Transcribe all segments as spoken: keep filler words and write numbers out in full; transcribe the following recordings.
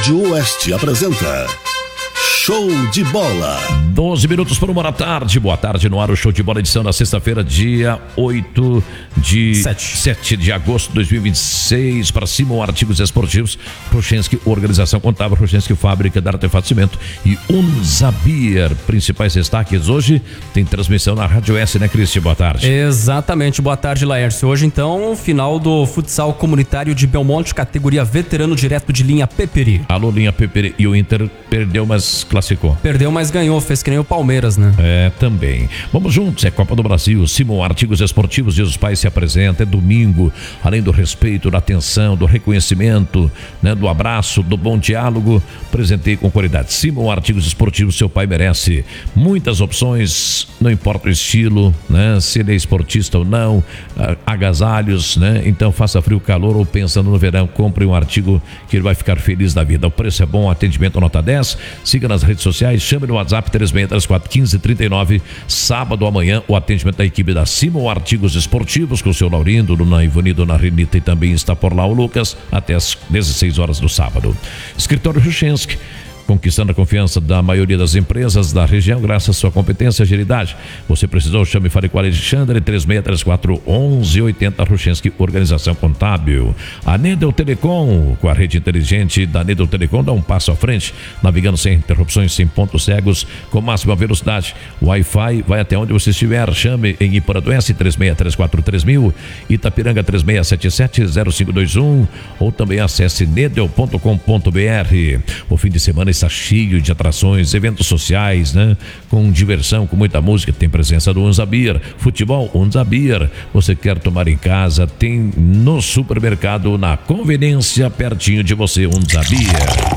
Rádio Oeste apresenta Show de Bola. doze minutos por uma da tarde. Boa tarde no ar, o Show de Bola, edição da sexta-feira, dia oito de sete de agosto de dois mil e vinte e seis. Para Simon Artigos Esportivos, Rochensky Organização Contábil, Rochensky Fábrica de Artefato Cimento e Unzabir. Principais destaques hoje, tem transmissão na Rádio S, né, Cristian? Boa tarde. Exatamente, boa tarde, Laércio. Hoje, então, final do futsal comunitário de Belmonte, categoria veterano, direto de linha Peperi. Alô, linha Peperi. E o Inter perdeu, mas classificou. Perdeu, mas ganhou, fez que nem o Palmeiras, né? É, também. Vamos juntos, é Copa do Brasil. Simon Artigos Esportivos, Dias dos Pais se apresenta, é domingo. Além do respeito, da atenção, do reconhecimento, né, do abraço, do bom diálogo, apresentei com qualidade. Simon Artigos Esportivos, seu pai merece. Muitas opções, não importa o estilo, né, se ele é esportista ou não, agasalhos, né? Então faça frio, calor ou pensando no verão, compre um artigo que ele vai ficar feliz da vida. O preço é bom, atendimento nota dez. Siga nas redes sociais, chame no WhatsApp três seis três quatro um cinco três nove. Sábado amanhã, o atendimento da equipe da Simon Artigos Esportivos com o seu Laurindo, Dona Ivone, Dona Renita, e também está por lá o Lucas, até as dezesseis horas do sábado. Escritório Rochensky, conquistando a confiança da maioria das empresas da região graças à sua competência e agilidade. Você precisou, chame e fale com a Alexandre, três seis três quatro um um oito zero, Rochensky Organização Contábil. A Nedel Telecom, com a rede inteligente da Nedel Telecom, dá um passo à frente, navegando sem interrupções, sem pontos cegos, com máxima velocidade. Wi-Fi vai até onde você estiver. Chame em Iporadoense, três seis três quatro três mil, Itapiranga três seis sete sete zero cinco dois um, ou também acesse nedel ponto com ponto br. O fim de semana está cheio de atrações, eventos sociais, né? Com diversão, com muita música. Tem presença do Unzabir, futebol Unzabir. Você quer tomar em casa, tem no supermercado, na conveniência, pertinho de você, Unzabir.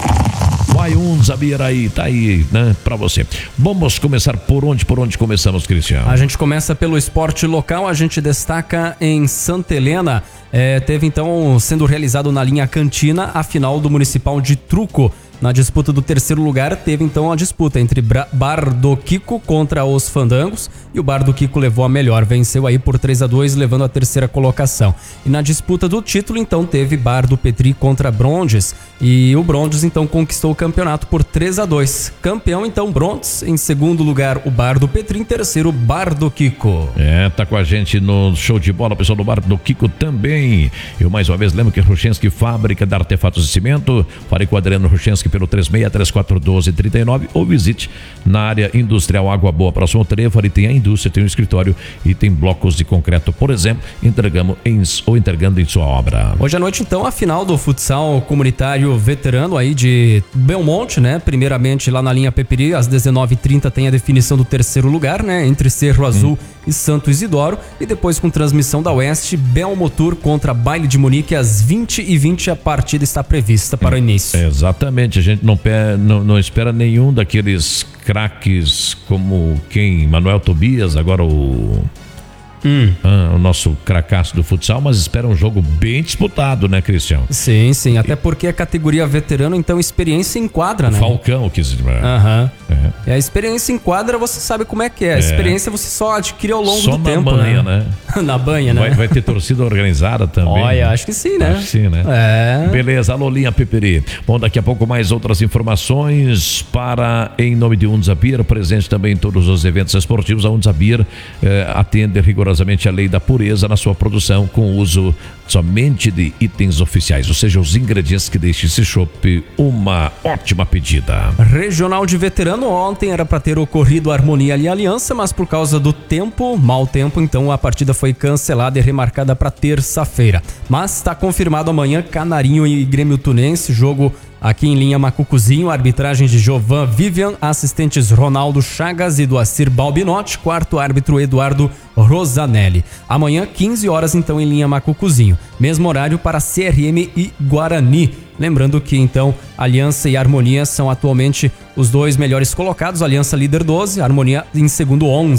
Vai Unzabir aí, tá aí, né, pra você. Vamos começar por onde, por onde começamos, Cristiano? A gente começa pelo esporte local, a gente destaca em Santa Helena. É, teve então sendo realizado na linha Cantina a final do Municipal de Truco. Na disputa do terceiro lugar, teve então a disputa entre Bar do Kiko contra os Fandangos, e o Bar do Kiko levou a melhor, venceu aí por três a dois, levando a terceira colocação. E na disputa do título, então, teve Bar do Petri contra Brondes, e o Brondes então conquistou o campeonato por três a dois. Campeão então Brondes, em segundo lugar o Bar do Petri, em terceiro Bar do Kiko. É, tá com a gente no Show de Bola, o pessoal do Bar do Kiko também. Eu mais uma vez lembro que Rochensky Fábrica de Artefatos de Cimento, falei com o Adriano Rochensky pelo três seis três quatro um dois três nove, ou visite na área industrial Água Boa, próximo ao Trevo. Ali tem a indústria, tem um escritório e tem blocos de concreto, por exemplo, entregamos em, ou entregando em sua obra. Hoje à noite, então, a final do futsal comunitário veterano aí de Belmonte, né? Primeiramente lá na linha Peperi, às dezenove e trinta tem a definição do terceiro lugar, né? Entre Cerro Azul hum. e Santo Isidoro, e depois com transmissão da Oeste, Belmotur contra Baile de Munique, às vinte e vinte a partida está prevista para o início. É, exatamente, a gente não, não, não espera nenhum daqueles craques como quem? Manuel Tobias, agora o... Hum. Ah, o nosso cracaço do futsal, mas espera um jogo bem disputado, né, Cristiano? Sim, sim, até porque a categoria veterano, então experiência enquadra, né? Falcão, quis dizer. Aham. Uhum. É. A experiência enquadra, você sabe como é que é. A é. experiência você só adquire ao longo só do tempo, banha, né? né? Na banha, né? Vai, vai ter torcida organizada também. Olha, acho que sim, né? Acho que sim, né? É. Beleza, alô, linha Peperi. Bom, daqui a pouco mais outras informações para, em nome de Unzabir, presente também em todos os eventos esportivos. A Unzabir eh, atende rigorosamente a lei da pureza na sua produção, com uso somente de itens oficiais, ou seja, os ingredientes que deixam esse chopp uma ótima pedida. Regional de veterano, ontem era para ter ocorrido Harmonia e Aliança, mas por causa do tempo, mau tempo, então a partida foi cancelada e remarcada para terça-feira. Mas está confirmado amanhã Canarinho e Grêmio Tunense, jogo aqui em linha Macucuzinho, arbitragem de Jovan Vivian, assistentes Ronaldo Chagas e do Assir Balbinotti, quarto árbitro Eduardo Rosanelli. Amanhã, quinze horas, então, em linha Macucuzinho. Mesmo horário para C R M e Guarani. Lembrando que, então, Aliança e Harmonia são atualmente os dois melhores colocados. Aliança líder doze, Harmonia em segundo onze.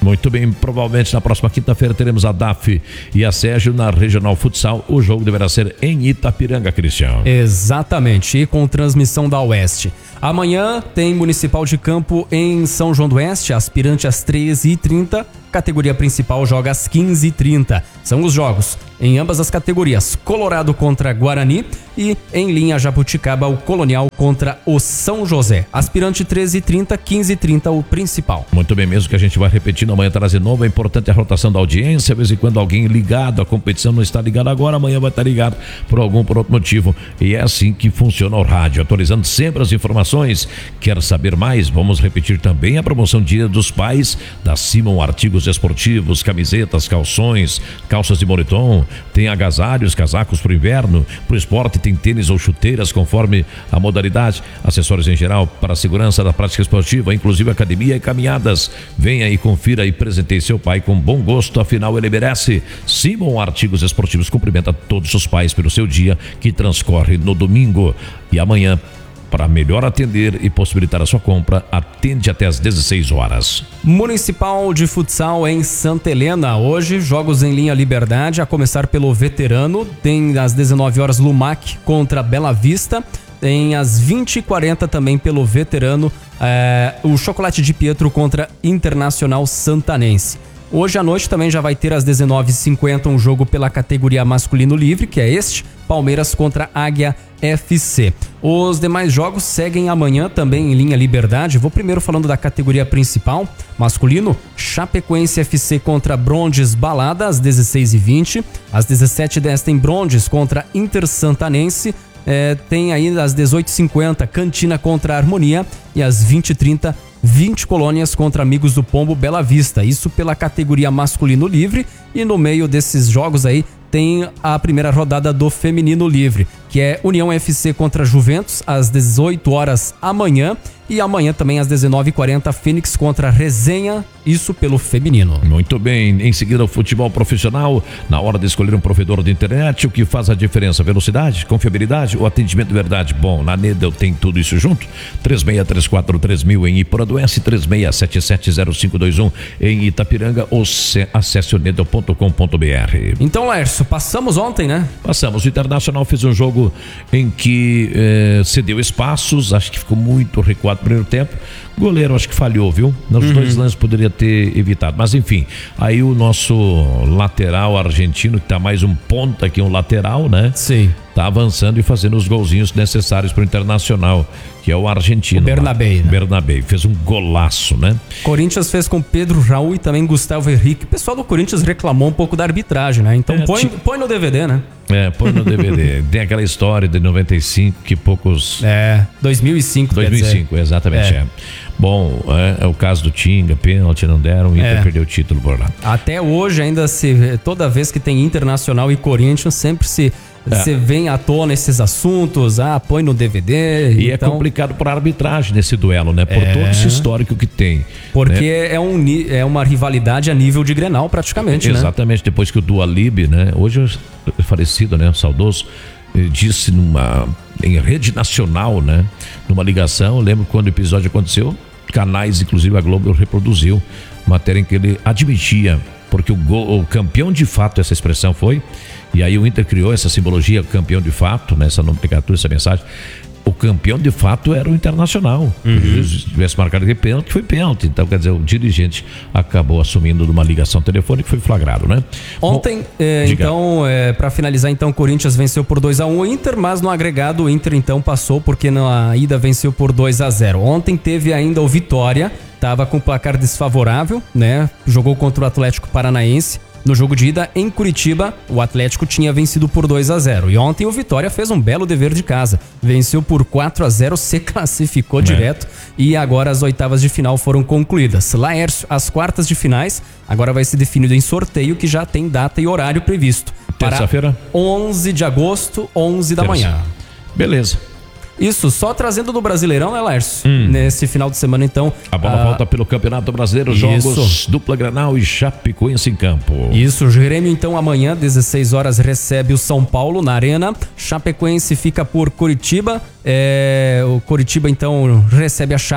Muito bem, provavelmente na próxima quinta-feira teremos a D A F e a Sérgio na Regional Futsal. O jogo deverá ser em Itapiranga, Cristian. Exatamente, e com transmissão da Oeste. Amanhã tem Municipal de Campo em São João do Oeste, aspirante às treze e trinta, categoria principal joga às quinze e trinta. São os jogos em ambas as categorias, Colorado contra Guarani e em linha Jabuticaba o Colonial contra o São José. Aspirante treze e trinta, quinze e trinta o principal. Muito bem, mesmo que a gente vai repetindo, amanhã traz de novo, é importante a rotação da audiência, de vez em quando alguém ligado à competição não está ligado agora, amanhã vai estar ligado por algum, por outro motivo, e é assim que funciona o rádio, atualizando sempre as informações. Quer saber mais? Vamos repetir também a promoção Dia dos Pais da Simon Artigos Esportivos, camisetas, calções, calças de moletom, tem agasalhos, casacos para o inverno, para o esporte tem tênis ou chuteiras conforme a modalidade, acessórios em geral para a segurança da prática esportiva, inclusive academia e caminhadas. Venha e confira e presenteie seu pai com bom gosto, afinal ele merece. Simon Artigos Esportivos cumprimenta todos os pais pelo seu dia que transcorre no domingo. E amanhã, para melhor atender e possibilitar a sua compra, atende até às dezesseis horas. Municipal de Futsal em Santa Helena. Hoje, jogos em linha Liberdade, a começar pelo veterano. Tem às dezenove horas Lumac contra Bela Vista. Tem às vinte e quarenta também pelo veterano é, o Chocolate de Pietro contra Internacional Santanense. Hoje à noite também já vai ter às dezenove e cinquenta um jogo pela categoria masculino livre, que é este, Palmeiras contra Águia F C. Os demais jogos seguem amanhã também em linha Liberdade. Vou primeiro falando da categoria principal, masculino, Chapecoense F C contra Brondes Balada às dezesseis e vinte. Às dezessete e dez tem Brondes contra Inter Santanense. É, tem ainda às dezoito e cinquenta Cantina contra Harmonia e às vinte e trinta vinte Colônias contra Amigos do Pombo Bela Vista, isso pela categoria masculino livre. E no meio desses jogos aí tem a primeira rodada do feminino livre, que é União F C contra Juventus às dezoito horas amanhã. E amanhã também às dezenove e quarenta Fênix contra Resenha, isso pelo feminino. Muito bem, em seguida o futebol profissional, na hora de escolher um provedor de internet, o que faz a diferença? Velocidade, confiabilidade, o atendimento de verdade? Bom, na Nedel tem tudo isso junto. três seis três quatro três mil em Iporanduense, três seis sete sete zero cinco dois um em Itapiranga, ou acesse o nedel ponto com ponto b r. Então, Lércio, passamos ontem, né? Passamos, o Internacional fez um jogo em que eh, cedeu espaços, acho que ficou muito recuado no primeiro tempo. Goleiro acho que falhou, viu? Nos uhum. dois lances poderia ter evitado, mas enfim, aí o nosso lateral argentino, que tá mais um ponta que um lateral, né? Sim. Tá avançando e fazendo os golzinhos necessários pro Internacional, que é o argentino. O Bernabé, né? Bernabé, fez um golaço, né? Corinthians fez com Pedro Raul e também Gustavo Henrique. O pessoal do Corinthians reclamou um pouco da arbitragem, né? Então é, põe, tipo... põe no D V D, né? É, põe no D V D. Tem aquela história de noventa e cinco que poucos... É, dois mil e cinco, dois mil e cinco, exatamente, é. é. Bom, é, é o caso do Tinga, pênalti não deram, o Inter é. perdeu o título por lá. Até hoje ainda se, toda vez que tem Internacional e Corinthians, sempre se... Você é. vem à tona esses assuntos, ah, põe no D V D. E então... é complicado para a arbitragem nesse duelo, né? Por é. todo esse histórico que tem. Porque né? é, um, é uma rivalidade a nível de Grenal, praticamente, Exatamente, né? Exatamente, depois que o Dualib, né? Hoje é falecido, né? Saudoso, disse numa, em rede nacional, né? Numa ligação, eu lembro quando o episódio aconteceu, canais, inclusive a Globo, reproduziu matéria em que ele admitia, porque o, gol, o campeão de fato, essa expressão foi, e aí o Inter criou essa simbologia, campeão de fato, né, essa nomenclatura, essa mensagem. O campeão de fato era o Internacional. Uhum. Se tivesse marcado de pênalti, foi pênalti. Então, quer dizer, o dirigente acabou assumindo numa ligação telefônica e foi flagrado, né? Ontem, Bom, é, então, é, para finalizar, então, o Corinthians venceu por dois a um o Inter, mas no agregado o Inter, então, passou porque na ida venceu por dois a zero. Ontem teve ainda o Vitória, estava com placar desfavorável, né? Jogou contra o Atlético Paranaense. No jogo de ida em Curitiba, o Atlético tinha vencido por dois a zero. E ontem o Vitória fez um belo dever de casa. Venceu por quatro a zero, se classificou é. direto. E agora as oitavas de final foram concluídas. Laércio, as quartas de finais, agora vai ser definido em sorteio, que já tem data e horário previsto. Terça-feira? onze de agosto, onze da manhã. Beleza. Isso, só trazendo do Brasileirão, né, Lércio? Hum. Nesse final de semana, então... A bola ah, volta pelo Campeonato Brasileiro, jogos isso. dupla Granal e Chapecoense em campo. Isso, o Grêmio, então, amanhã, dezesseis horas, recebe o São Paulo na Arena. Chapecoense fica por Curitiba. É, o Curitiba, então, recebe a Chape.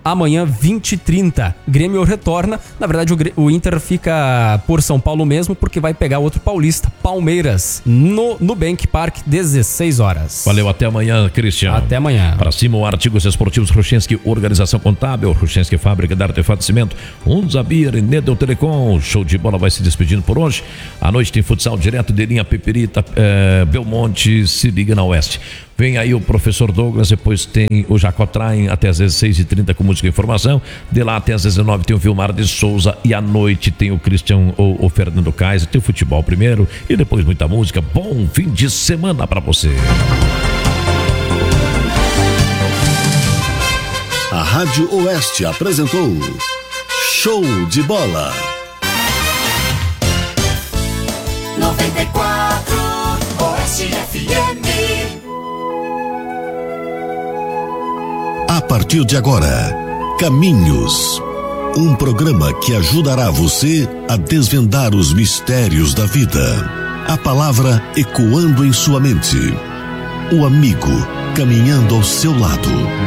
amanhã, vinte e trinta. Grêmio retorna. Na verdade, o, o Inter fica por São Paulo mesmo, porque vai pegar outro paulista, Palmeiras, no Nubank Park, dezesseis horas. Valeu, até amanhã, Cristian. Até amanhã. Para cima, o Artigos Esportivos Ruchenski, Organização Contábil, Ruchenski Fábrica de Artefato de Cimento, Unzabir e Nedel Telecom. Show de bola vai se despedindo por hoje. À noite tem futsal direto de linha Peperita, é, Belmonte, se liga na Oeste. Vem aí o professor Douglas, depois tem o Jacotrain até às dezesseis e trinta com música e informação. De lá até às dezenove tem o Vilmar de Souza e à noite tem o Christian ou o Fernando Kaiser. Tem o futebol primeiro e depois muita música. Bom fim de semana para você. A Rádio Oeste apresentou Show de Bola. noventa e quatro Oeste F M. A partir de agora, Caminhos, um programa que ajudará você a desvendar os mistérios da vida. A palavra ecoando em sua mente. O amigo caminhando ao seu lado.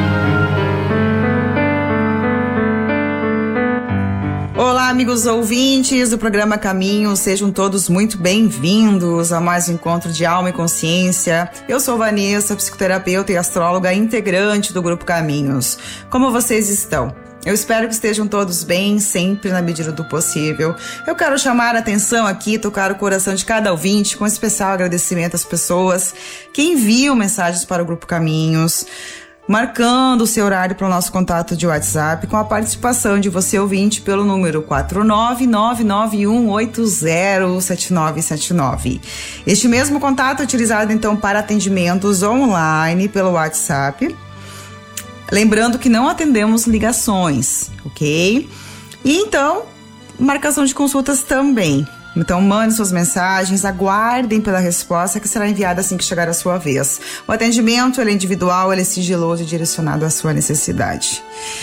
Olá, amigos ouvintes do programa Caminhos, sejam todos muito bem-vindos a mais um encontro de alma e consciência. Eu sou Vanessa, psicoterapeuta e astróloga integrante do Grupo Caminhos. Como vocês estão? Eu espero que estejam todos bem, sempre na medida do possível. Eu quero chamar a atenção aqui, tocar o coração de cada ouvinte, com especial agradecimento às pessoas que enviam mensagens para o Grupo Caminhos, marcando o seu horário para o nosso contato de WhatsApp, com a participação de você ouvinte pelo número quatro nove nove nove um oito zero sete nove sete nove. Este mesmo contato é utilizado então para atendimentos online pelo WhatsApp. Lembrando que não atendemos ligações, ok? E então, marcação de consultas também. Então, mande suas mensagens, aguardem pela resposta que será enviada assim que chegar a sua vez. O atendimento ele é individual, ele é sigiloso e direcionado à sua necessidade.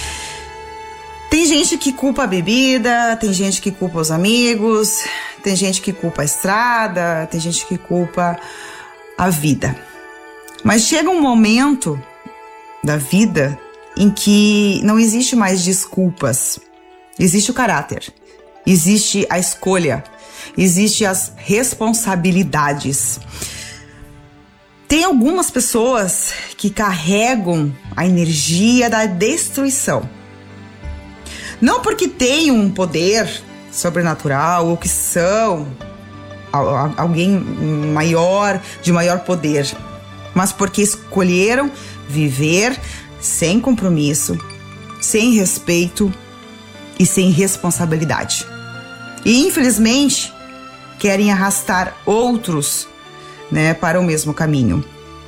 Tem gente que culpa a bebida, tem gente que culpa os amigos, tem gente que culpa a estrada, tem gente que culpa a vida. Mas chega um momento da vida em que não existe mais desculpas. Existe o caráter, existe a escolha, existe as responsabilidades. Tem algumas pessoas que carregam a energia da destruição. Não porque têm um poder sobrenatural ou que são alguém maior, de maior poder, mas porque escolheram viver sem compromisso, sem respeito e sem responsabilidade. E infelizmente querem arrastar outros, né, para o mesmo caminho.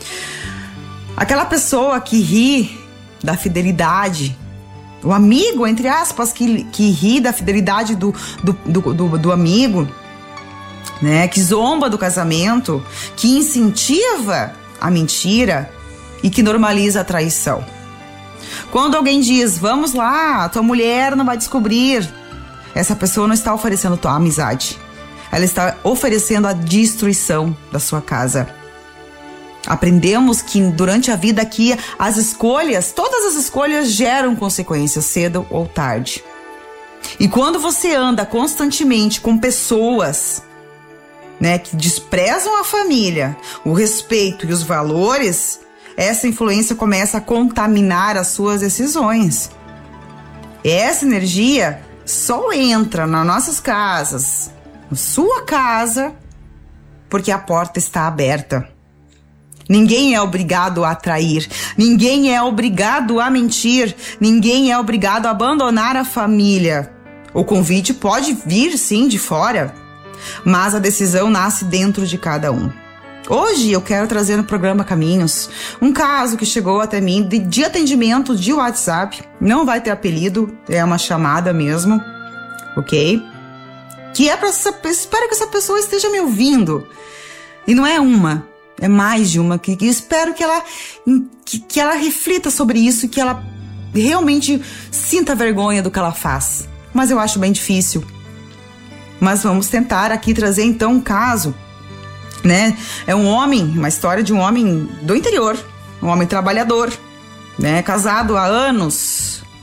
Aquela pessoa que ri da fidelidade, o amigo, entre aspas, que, que ri da fidelidade do, do, do, do, do amigo, né, que zomba do casamento, que incentiva a mentira e que normaliza a traição. Quando alguém diz, vamos lá, tua mulher não vai descobrir, essa pessoa não está oferecendo tua amizade. Ela está oferecendo a destruição da sua casa. Aprendemos que durante a vida aqui, as escolhas, todas as escolhas geram consequências, cedo ou tarde. E quando você anda constantemente com pessoas, né, que desprezam a família, o respeito e os valores, essa influência começa a contaminar as suas decisões. Essa energia só entra nas nossas casas, na sua casa, porque a porta está aberta. Ninguém é obrigado a trair, ninguém é obrigado a mentir, ninguém é obrigado a abandonar a família. O convite pode vir sim de fora, mas a decisão nasce dentro de cada um. Hoje eu quero trazer no programa Caminhos um caso que chegou até mim de, de atendimento de WhatsApp. Não vai ter apelido, é uma chamada mesmo, ok? Que é para espero que essa pessoa esteja me ouvindo. E não é uma, é mais de uma, que, que espero que ela, que, que ela reflita sobre isso, que ela realmente sinta vergonha do que ela faz. Mas eu acho bem difícil. Mas vamos tentar aqui trazer então um caso, né? É um homem, uma história de um homem do interior, um homem trabalhador, né? Casado há anos,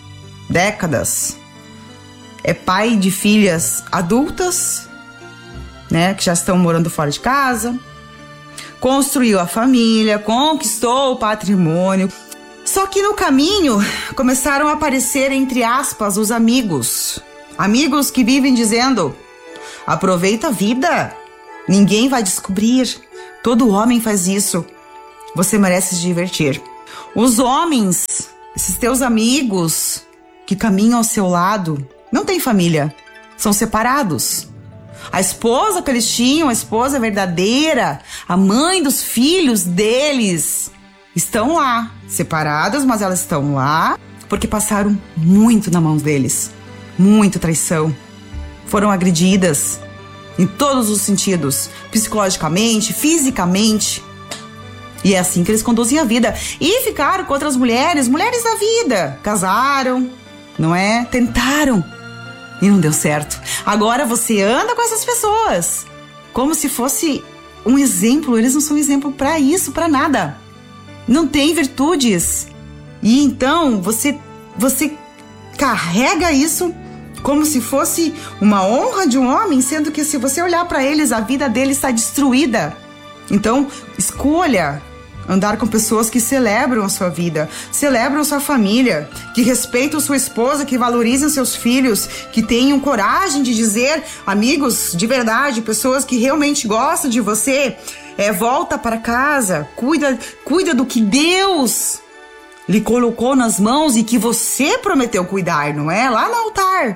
décadas. É pai de filhas adultas, né, que já estão morando fora de casa. Construiu a família, conquistou o patrimônio. Só que no caminho começaram a aparecer, entre aspas, os amigos. Amigos que vivem dizendo: aproveita a vida, ninguém vai descobrir. Todo homem faz isso. Você merece se divertir. Os homens, esses teus amigos que caminham ao seu lado, não têm família, são separados. A esposa que eles tinham, a esposa verdadeira, a mãe dos filhos deles, estão lá, separadas, mas elas estão lá porque passaram muito na mão deles. Muita traição. Foram agredidas em todos os sentidos, psicologicamente, fisicamente. E é assim que eles conduzem a vida. E ficaram com outras mulheres, mulheres da vida. Casaram, não é? Tentaram. E não deu certo. Agora você anda com essas pessoas como se fosse um exemplo. Eles não são exemplo para isso, para nada. Não tem virtudes. E então você, você carrega isso como se fosse uma honra de um homem, sendo que se você olhar para eles, a vida deles está destruída. Então, escolha andar com pessoas que celebram a sua vida, celebram a sua família, que respeitam sua esposa, que valorizam seus filhos, que tenham coragem de dizer, amigos de verdade, pessoas que realmente gostam de você, é, volta para casa, cuida, cuida do que Deus lhe colocou nas mãos e que você prometeu cuidar, não é? Lá no altar.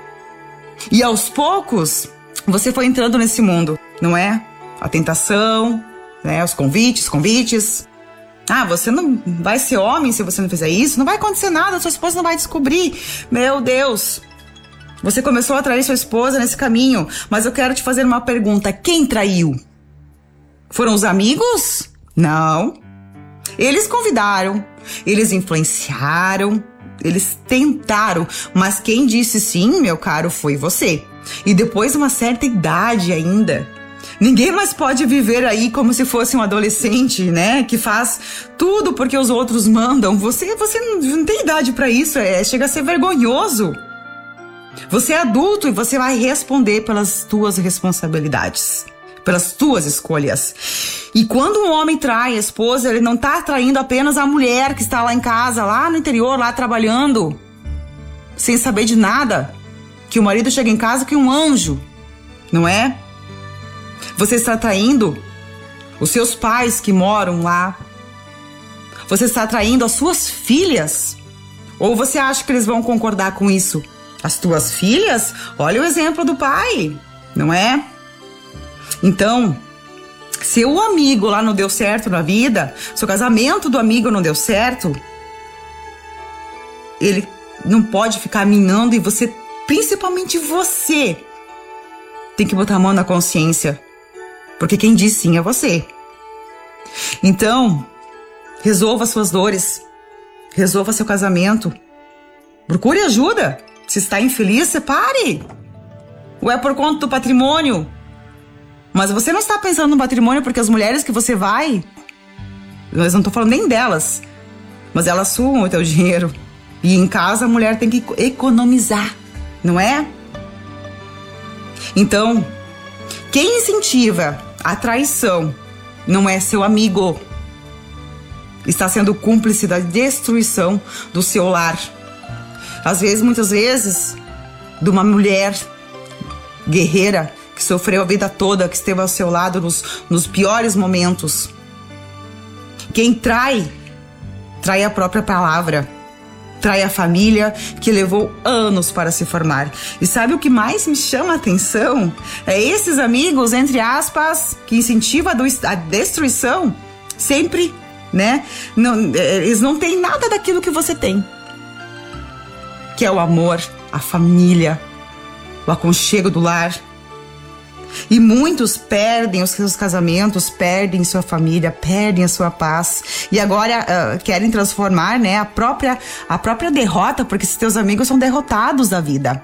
E aos poucos, você foi entrando nesse mundo, não é? A tentação, né? Os convites, convites. Ah, você não vai ser homem se você não fizer isso. Não vai acontecer nada, sua esposa não vai descobrir. Meu Deus. Você começou a trair sua esposa nesse caminho. Mas eu quero te fazer uma pergunta. Quem traiu? Foram os amigos? Não. Eles convidaram. Eles influenciaram. Eles tentaram. Mas quem disse sim, meu caro, foi você. E depois de uma certa idade ainda. Ninguém mais pode viver aí como se fosse um adolescente, né? Que faz tudo porque os outros mandam. Você, você não, não tem idade pra isso. É, chega a ser vergonhoso. Você é adulto e você vai responder pelas tuas responsabilidades. Pelas tuas escolhas. E quando um homem trai a esposa, ele não tá traindo apenas a mulher que está lá em casa, lá no interior, lá trabalhando, sem saber de nada. Que o marido chega em casa que um anjo, não é? Você está traindo os seus pais que moram lá. Você está traindo as suas filhas. Ou você acha que eles vão concordar com isso? As tuas filhas? Olha o exemplo do pai, não é? Então, se o amigo lá não deu certo na vida, se o casamento do amigo não deu certo, ele não pode ficar minando e você, principalmente você, tem que botar a mão na consciência. Porque quem diz sim é você. Então, resolva suas dores. Resolva seu casamento. Procure ajuda. Se está infeliz, separe. Ou é por conta do patrimônio? Mas você não está pensando no patrimônio porque as mulheres que você vai, eu não estou falando nem delas, mas elas sugam o teu dinheiro. E em casa a mulher tem que economizar, não é? Então, quem incentiva a traição não é seu amigo. Está sendo cúmplice da destruição do seu lar. Às vezes, muitas vezes, de uma mulher guerreira que sofreu a vida toda, que esteve ao seu lado nos, nos piores momentos. Quem trai, trai a própria palavra. Trai a família que levou anos para se formar. E sabe o que mais me chama a atenção? É esses amigos, entre aspas, que incentivam a destruição. Sempre, né? Não, eles não têm nada daquilo que você tem. Que é o amor, a família, o aconchego do lar. E muitos perdem os seus casamentos, perdem sua família, perdem a sua paz. E agora uh, querem transformar, né, a própria, a própria derrota, porque esses teus amigos são derrotados da vida.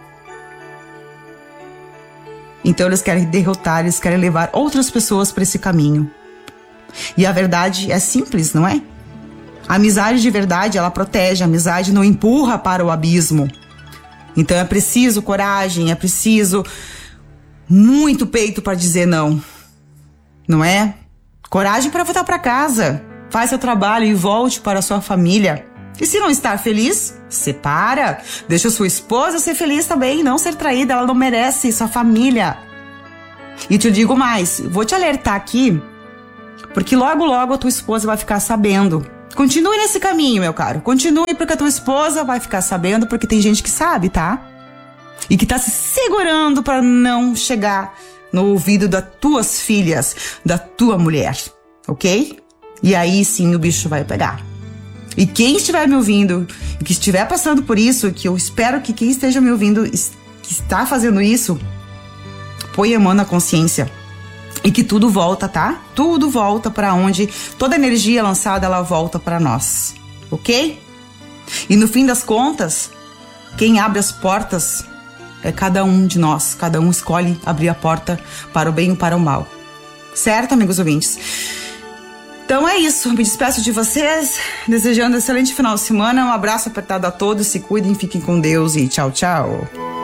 Então eles querem derrotar, eles querem levar outras pessoas para esse caminho. E a verdade é simples, não é? A amizade de verdade, ela protege, a amizade não empurra para o abismo. Então é preciso coragem, é preciso muito peito para dizer não. Não é? Coragem para voltar para casa. Faz seu trabalho e volte para a sua família. E se não estar feliz, separa. Deixa sua esposa ser feliz também, não ser traída, ela não merece, sua família. E te digo mais, vou te alertar aqui, porque logo logo a tua esposa vai ficar sabendo. Continue nesse caminho, meu caro. Continue, porque a tua esposa vai ficar sabendo, porque tem gente que sabe, tá? E que tá se segurando para não chegar no ouvido das tuas filhas, da tua mulher, ok? E aí sim o bicho vai pegar. E quem estiver me ouvindo, e que estiver passando por isso, que eu espero que quem esteja me ouvindo, que está fazendo isso, põe a mão na consciência. E que tudo volta, tá? Tudo volta para onde toda energia lançada, ela volta para nós, ok? E no fim das contas, quem abre as portas é cada um de nós. Cada um escolhe abrir a porta para o bem ou para o mal. Certo, amigos ouvintes? Então é isso. Me despeço de vocês, desejando um excelente final de semana. Um abraço apertado a todos. Se cuidem, fiquem com Deus e tchau, tchau.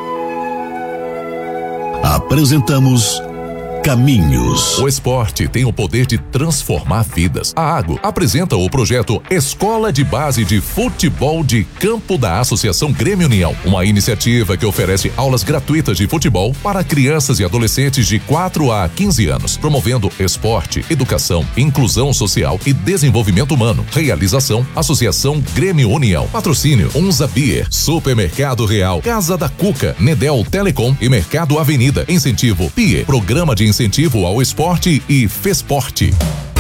Apresentamos Caminhos. O esporte tem o poder de transformar vidas. A Água apresenta o projeto Escola de Base de Futebol de Campo da Associação Grêmio União, uma iniciativa que oferece aulas gratuitas de futebol para crianças e adolescentes de quatro a quinze anos, promovendo esporte, educação, inclusão social e desenvolvimento humano. Realização: Associação Grêmio União. Patrocínio: Unza Beer, Supermercado Real, Casa da Cuca, Nedel Telecom e Mercado Avenida. Incentivo: P I E, Programa de Incentivo ao Esporte e Fesporte.